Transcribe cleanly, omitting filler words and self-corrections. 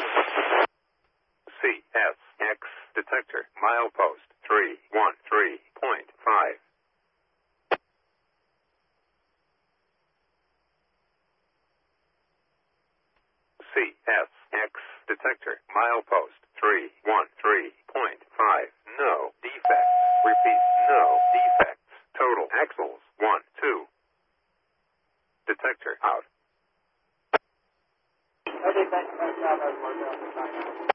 CSX detector, milepost 313.5. CSX detector, milepost 313.5. No defects. Repeat, no defects. Total axles 1, 2. Detector out. Okay, thanks. Nice job. I was working on the sign.